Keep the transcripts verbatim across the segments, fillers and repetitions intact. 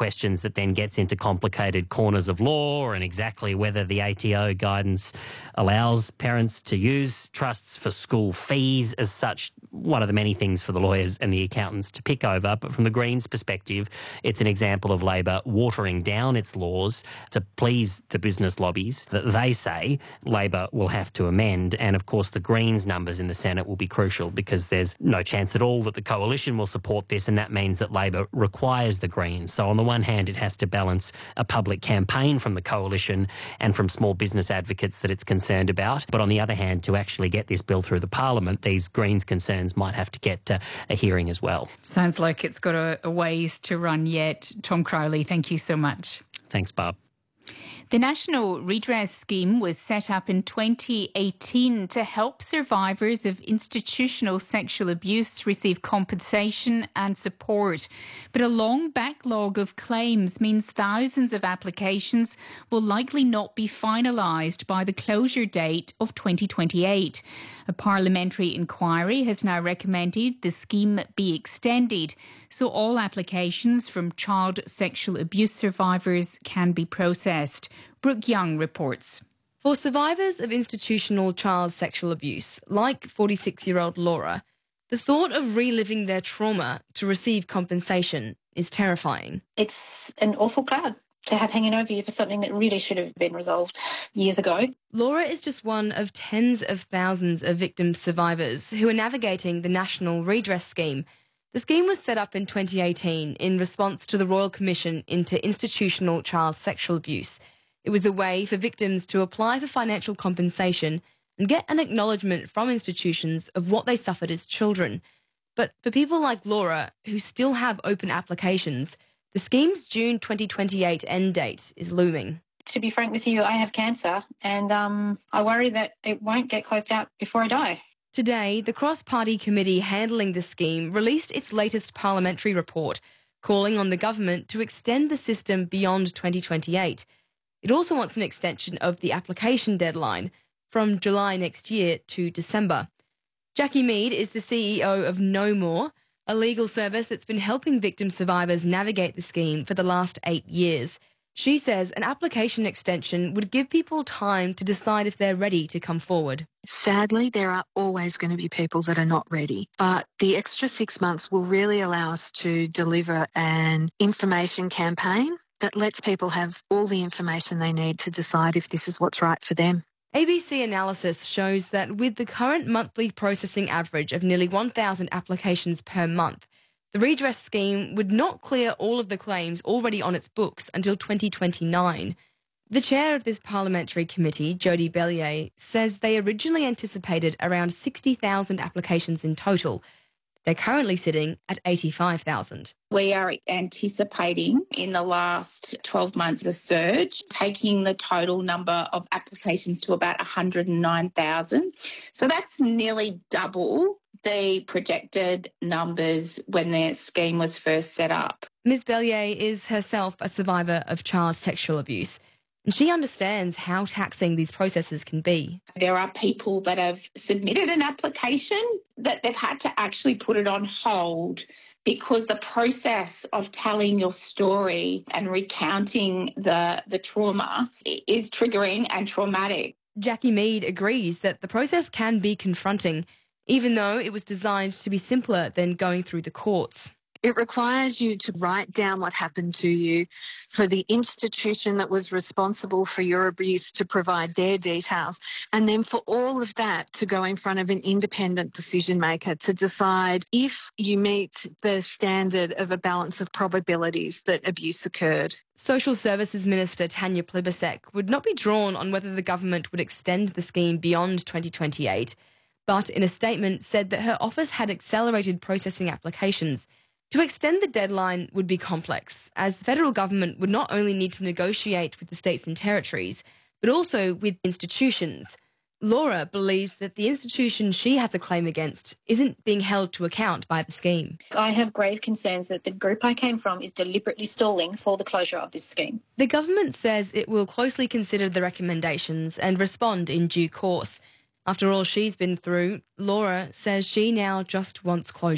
questions that then gets into complicated corners of law and exactly whether the A T O guidance allows parents to use trusts for school fees as such. One of the many things for the lawyers and the accountants to pick over. But from the Greens' perspective, it's an example of Labor watering down its laws to please the business lobbies that they say Labor will have to amend. And of course, the Greens' numbers in the Senate will be crucial because there's no chance at all that the coalition will support this, and that means that Labor requires the Greens. So on the one hand, it has to balance a public campaign from the coalition and from small business advocates that it's concerned about. But on the other hand, to actually get this bill through the Parliament, these Greens' concerns might have to get uh, a hearing as well. Sounds like it's got a, a ways to run yet. Tom Crowley, thank you so much. Thanks, Barb. The National Redress Scheme was set up in twenty eighteen to help survivors of institutional sexual abuse receive compensation and support. But a long backlog of claims means thousands of applications will likely not be finalised by the closure date of twenty twenty-eight. A parliamentary inquiry has now recommended the scheme be extended so all applications from child sexual abuse survivors can be processed. Brooke Young reports. For survivors of institutional child sexual abuse, like forty-six-year-old Laura, the thought of reliving their trauma to receive compensation is terrifying. It's an awful cloud to have hanging over you for something that really should have been resolved years ago. Laura is just one of tens of thousands of victim survivors who are navigating the National Redress Scheme. The scheme was set up in twenty eighteen in response to the Royal Commission into Institutional Child Sexual Abuse. It was a way for victims to apply for financial compensation and get an acknowledgement from institutions of what they suffered as children. But for people like Laura, who still have open applications, the scheme's June twenty twenty-eight end date is looming. To be frank with you, I have cancer, and um, I worry that it won't get closed out before I die. Today, the cross-party committee handling the scheme released its latest parliamentary report, calling on the government to extend the system beyond twenty twenty-eight. It also wants an extension of the application deadline from July next year to December. Jackie Mead is the C E O of No More, a legal service that's been helping victim survivors navigate the scheme for the last eight years. She says an application extension would give people time to decide if they're ready to come forward. Sadly, there are always going to be people that are not ready, but the extra six months will really allow us to deliver an information campaign that lets people have all the information they need to decide if this is what's right for them. A B C analysis shows that with the current monthly processing average of nearly one thousand applications per month, the redress scheme would not clear all of the claims already on its books until twenty twenty-nine. The chair of this parliamentary committee, Jodie Bellier, says they originally anticipated around sixty thousand applications in total. They're currently sitting at eighty-five thousand. We are anticipating in the last twelve months a surge, taking the total number of applications to about one hundred nine thousand. So that's nearly double the projected numbers when the scheme was first set up. Miz Bellier is herself a survivor of child sexual abuse, and she understands how taxing these processes can be. There are people that have submitted an application that they've had to actually put it on hold because the process of telling your story and recounting the, the trauma is triggering and traumatic. Jackie Mead agrees that the process can be confronting, even though it was designed to be simpler than going through the courts. It requires you to write down what happened to you, for the institution that was responsible for your abuse to provide their details, and then for all of that to go in front of an independent decision maker to decide if you meet the standard of a balance of probabilities that abuse occurred. Social Services Minister Tanya Plibersek would not be drawn on whether the government would extend the scheme beyond twenty twenty-eight, but in a statement said that her office had accelerated processing applications. To extend the deadline would be complex, as the federal government would not only need to negotiate with the states and territories, but also with institutions. Laura believes that the institution she has a claim against isn't being held to account by the scheme. I have grave concerns that the group I came from is deliberately stalling for the closure of this scheme. The government says it will closely consider the recommendations and respond in due course. After all she's been through, Laura says she now just wants closure.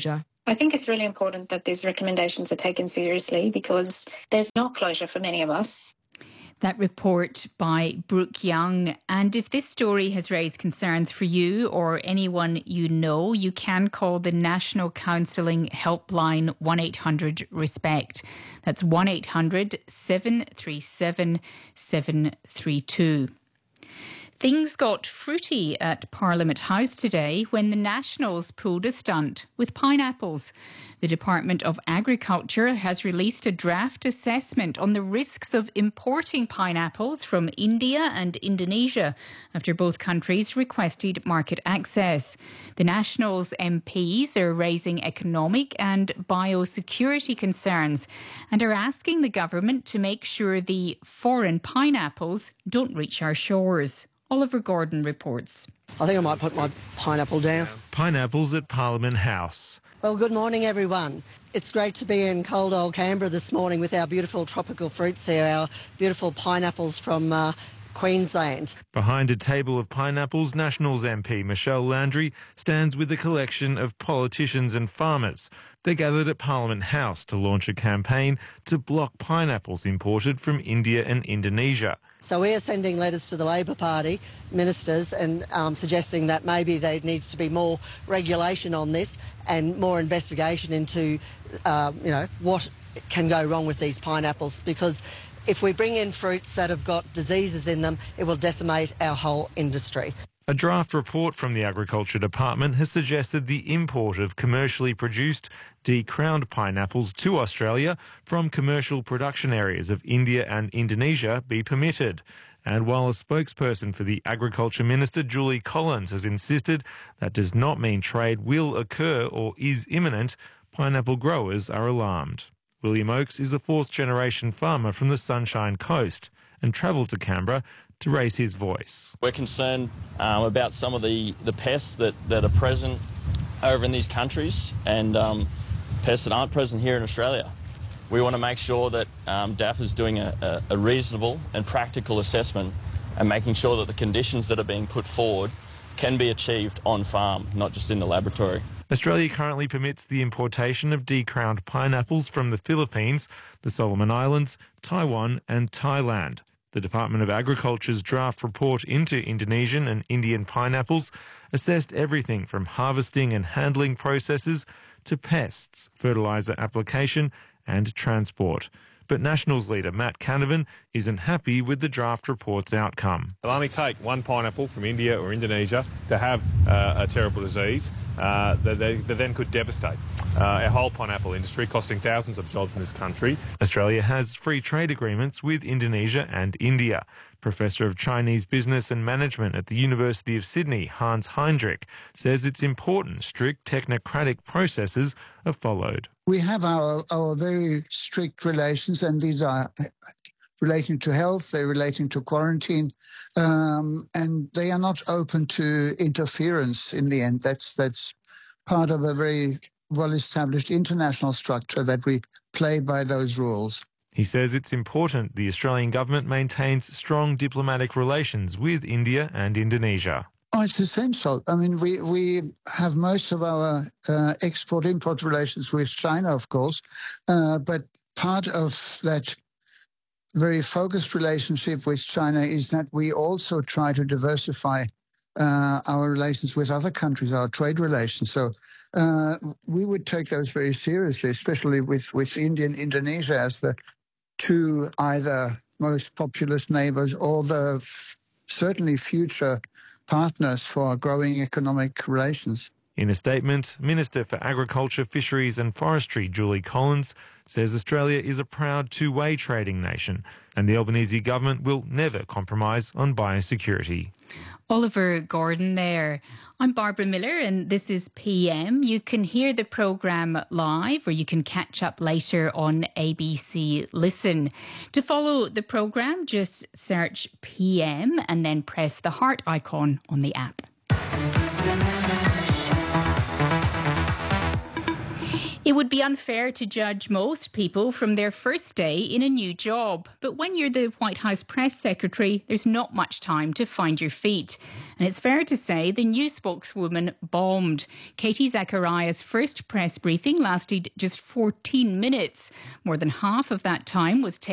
I think it's really important that these recommendations are taken seriously because there's no closure for many of us. That report by Brooke Young. And if this story has raised concerns for you or anyone you know, you can call the National Counselling Helpline one eight hundred RESPECT. That's one eight hundred seven three seven seven three two. Things got fruity at Parliament House today when the Nationals pulled a stunt with pineapples. The Department of Agriculture has released a draft assessment on the risks of importing pineapples from India and Indonesia after both countries requested market access. The Nationals M Ps are raising economic and biosecurity concerns and are asking the government to make sure the foreign pineapples don't reach our shores. Oliver Gordon reports. I think I might put my pineapple down. Pineapples at Parliament House. Well, good morning, everyone. It's great to be in cold old Canberra this morning with our beautiful tropical fruits here, our beautiful pineapples from uh, Queensland. Behind a table of pineapples, Nationals M P Michelle Landry stands with a collection of politicians and farmers. They gathered at Parliament House to launch a campaign to block pineapples imported from India and Indonesia. So we are sending letters to the Labor Party ministers and um, suggesting that maybe there needs to be more regulation on this and more investigation into, uh, you know, what can go wrong with these pineapples, because if we bring in fruits that have got diseases in them, it will decimate our whole industry. A draft report from the Agriculture Department has suggested the import of commercially produced decrowned pineapples to Australia from commercial production areas of India and Indonesia be permitted. And while a spokesperson for the Agriculture Minister, Julie Collins, has insisted that does not mean trade will occur or is imminent, pineapple growers are alarmed. William Oakes is a fourth-generation farmer from the Sunshine Coast and travelled to Canberra to raise his voice. We're concerned um, about some of the, the pests that, that are present over in these countries and um, pests that aren't present here in Australia. We want to make sure that um, D A F is doing a, a, a reasonable and practical assessment and making sure that the conditions that are being put forward can be achieved on farm, not just in the laboratory. Australia currently permits the importation of decrowned pineapples from the Philippines, the Solomon Islands, Taiwan and Thailand. The Department of Agriculture's draft report into Indonesian and Indian pineapples assessed everything from harvesting and handling processes to pests, fertiliser application and transport. But Nationals leader Matt Canavan isn't happy with the draft report's outcome. It'll only take one pineapple from India or Indonesia to have uh, a terrible disease uh, that, they, that then could devastate uh, our whole pineapple industry, costing thousands of jobs in this country. Australia has free trade agreements with Indonesia and India. Professor of Chinese Business and Management at the University of Sydney, Hans Heinrich, says it's important strict technocratic processes are followed. We have our, our very strict relations, and these are relating to health, they're relating to quarantine, um, and they are not open to interference in the end. That's, that's part of a very well-established international structure that we play by those rules. He says it's important the Australian government maintains strong diplomatic relations with India and Indonesia. Oh, it's essential. I mean, we, we have most of our uh, export-import relations with China, of course, uh, but part of that very focused relationship with China is that we also try to diversify uh, our relations with other countries, our trade relations. So uh, we would take those very seriously, especially with, with India and Indonesia as the two either most populous neighbours or the f- certainly future partners for growing economic relations. In a statement, Minister for Agriculture, Fisheries and Forestry, Julie Collins, says Australia is a proud two-way trading nation and the Albanese government will never compromise on biosecurity. Oliver Gordon there. I'm Barbara Miller and this is P M. You can hear the programme live or you can catch up later on A B C Listen. To follow the programme, just search P M and then press the heart icon on the app. It would be unfair to judge most people from their first day in a new job. But when you're the White House press secretary, there's not much time to find your feet. And it's fair to say the new spokeswoman bombed. Katie Zachariah's first press briefing lasted just fourteen minutes. More than half of that time was taken